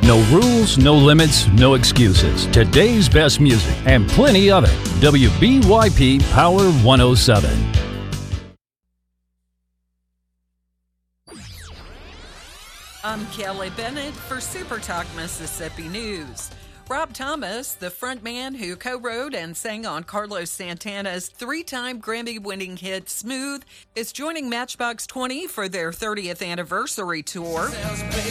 No rules, no limits, no excuses. Today's best music and plenty of it. WBYP Power 107. I'm Kelly Bennett for Super Talk Mississippi News. Rob Thomas, the frontman who co-wrote and sang on Carlos Santana's 3-time Grammy-winning hit Smooth, is joining Matchbox 20 for their 30th anniversary tour.